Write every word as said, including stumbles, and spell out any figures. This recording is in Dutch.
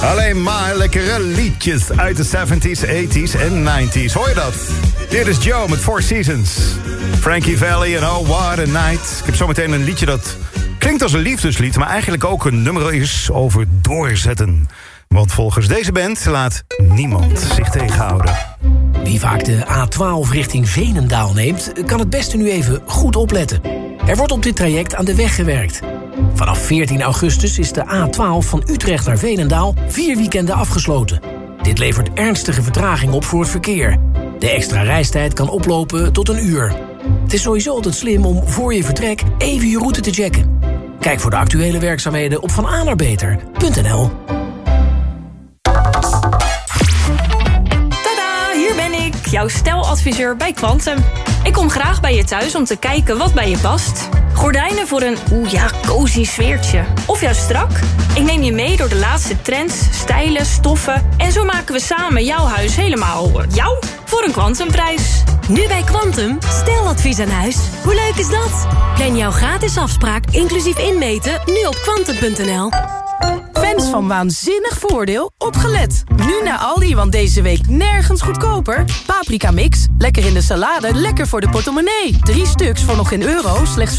Alleen maar lekkere liedjes uit de zeventies, tachtiger en negentiger. Hoor je dat? Dit is Joe met Four Seasons. Frankie Valli en Oh What a Night. Ik heb zometeen een liedje dat klinkt als een liefdeslied, maar eigenlijk ook een nummer is over doorzetten. Want volgens deze band laat niemand zich tegenhouden. Wie vaak de A twaalf richting Veenendaal neemt, kan het beste nu even goed opletten. Er wordt op dit traject aan de weg gewerkt. Vanaf veertien augustus is de A twaalf van Utrecht naar Veenendaal vier weekenden afgesloten. Dit levert ernstige vertraging op voor het verkeer. De extra reistijd kan oplopen tot een uur. Het is sowieso altijd slim om voor je vertrek even je route te checken. Kijk voor de actuele werkzaamheden op van a naar beter punt n l. Tada, hier ben ik, jouw stijladviseur bij Quantum. Ik kom graag bij je thuis om te kijken wat bij je past. Gordijnen voor een, oeh ja, cozy sfeertje. Of juist strak? Ik neem je mee door de laatste trends, stijlen, stoffen. En zo maken we samen jouw huis helemaal uh, jou voor een Quantumprijs. Nu bij Quantum, stijladvies aan huis. Hoe leuk is dat? Plan jouw gratis afspraak, inclusief inmeten, nu op quantum punt n l. Fans van Waanzinnig Voordeel, opgelet. Nu naar Aldi, want deze week nergens goedkoper. Paprika mix, lekker in de salade, lekker voor de portemonnee. Drie stuks voor nog geen euro, slechts